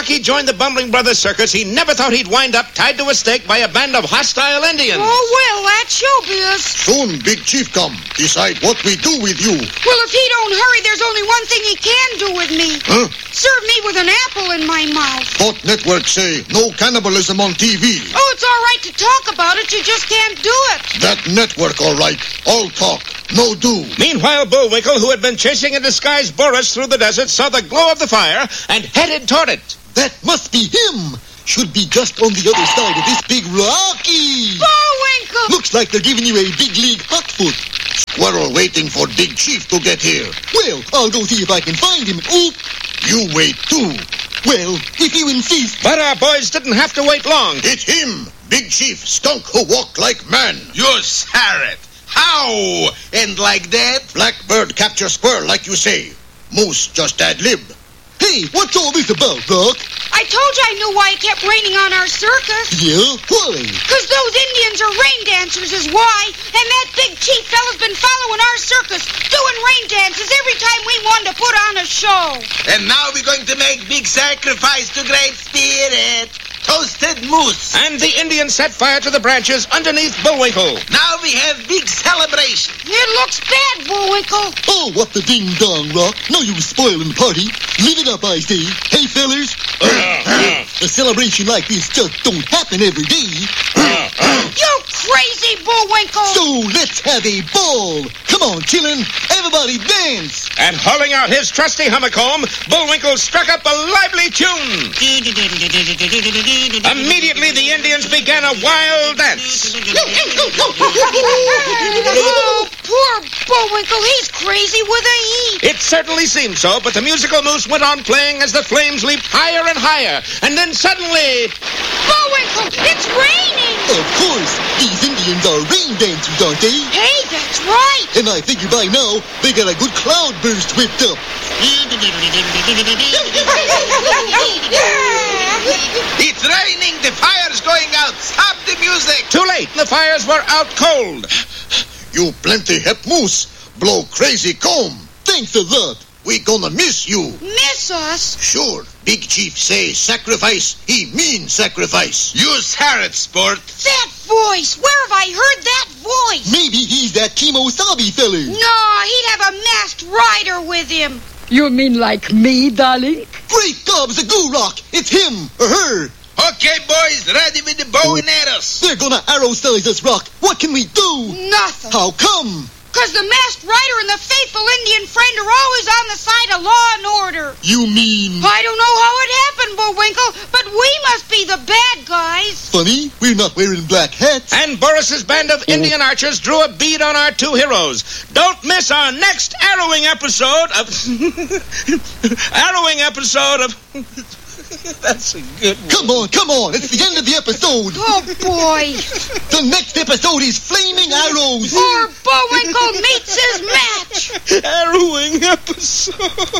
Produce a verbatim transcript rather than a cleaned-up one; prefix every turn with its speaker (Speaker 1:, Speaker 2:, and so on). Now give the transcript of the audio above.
Speaker 1: Rocky joined the Bumbling Brothers Circus, he never thought he'd wind up tied to a stake by a band of hostile Indians.
Speaker 2: Oh, well, that's showbiz.
Speaker 3: Soon, Big Chief come. Decide what we do with you.
Speaker 2: Well, if he don't hurry, there's only one thing he can do with me.
Speaker 3: Huh?
Speaker 2: Serve me with an apple in my mouth.
Speaker 3: What network say no cannibalism on T V?
Speaker 2: Oh, it's all right to talk about it. You just can't do it.
Speaker 3: That network, all right. All talk, no do.
Speaker 1: Meanwhile, Bullwinkle, who had been chasing a disguised Boris through the desert, saw the glow of the fire and headed toward it.
Speaker 4: That must be him. Should be just on the other side of this big Rocky.
Speaker 2: Bullwinkle!
Speaker 4: Looks like they're giving you a big league hot foot.
Speaker 3: Squirrel waiting for Big Chief to get here.
Speaker 4: Well, I'll go see if I can find him. Oh,
Speaker 3: You wait too.
Speaker 4: well, if you insist.
Speaker 1: But our boys didn't have to wait long.
Speaker 3: It's him, Big Chief, skunk who walk like man.
Speaker 5: You Sarret. How? And like that?
Speaker 3: Blackbird capture squirrel, like you say. Moose just ad-lib.
Speaker 4: Hey, what's all this about, Rock?
Speaker 2: I told you I knew why it kept raining on our circus.
Speaker 4: Yeah? Why?
Speaker 2: Because those Indians are rain dancers is why. And that big chief fella's been following our circus, doing rain dances every time we wanted to put on a show.
Speaker 5: And now we're going to make big sacrifice to Great Spirit. Toasted moose.
Speaker 1: And the Indians set fire to the branches underneath Bullwinkle.
Speaker 5: Now we have big celebration.
Speaker 2: It looks bad, Bullwinkle.
Speaker 4: Oh, what the ding-dong, Rock. No use spoiling the party. Live it up, I say. Hey, fellers. A celebration like this just don't happen every day.
Speaker 2: You crazy, Bullwinkle.
Speaker 4: So let's have a ball. Come on, chillin'. Everybody dance.
Speaker 1: And hauling out his trusty hummercomb, Bullwinkle struck up a lively tune. Immediately, the Indians began a wild dance.
Speaker 2: Oh, poor Bullwinkle. He's crazy with a heat.
Speaker 1: It certainly seemed so, but the musical moose went on playing as the flames leaped higher and higher. And then suddenly...
Speaker 2: Bullwinkle, it's raining.
Speaker 4: Of course. These Indians are rain dancers, aren't they?
Speaker 2: Hey, that's right.
Speaker 4: And I figure by now, they got a good cloud burst whipped up.
Speaker 5: It's raining. The fire's going out. Stop the music.
Speaker 1: Too late. The fires were out cold.
Speaker 3: You plenty hep moose. Blow crazy comb.
Speaker 4: Thanks a lot.
Speaker 3: We gonna miss you.
Speaker 2: Miss us?
Speaker 3: Sure. Big Chief say sacrifice. He mean sacrifice.
Speaker 5: You Sarret, sport.
Speaker 2: That voice. Where have I heard that voice?
Speaker 4: Maybe he's that Kimosabe feller.
Speaker 2: No, he'd have a masked rider with him.
Speaker 6: You mean like me, darling?
Speaker 4: Great gobs of goo rock. It's him or her.
Speaker 5: Okay, boys, ready with the bow and arrows.
Speaker 4: They're gonna arrow size us, Rock. What can we do?
Speaker 2: Nothing.
Speaker 4: How come?
Speaker 2: Because the masked rider and the faithful Indian friend are always on the side of law and order.
Speaker 4: You mean...
Speaker 2: I don't know how it happened, Bullwinkle, but we must be the bad guys.
Speaker 4: Funny, we're not wearing black hats.
Speaker 1: And Boris's band of Indian archers drew a bead on our two heroes. Don't miss our next arrowing episode of... arrowing episode of... That's a good one.
Speaker 4: Come on, come on. It's the end of the episode.
Speaker 2: Oh, boy.
Speaker 4: The next episode is Flaming Arrows.
Speaker 2: Poor Bullwinkle meets his match.
Speaker 1: Arrowing episode.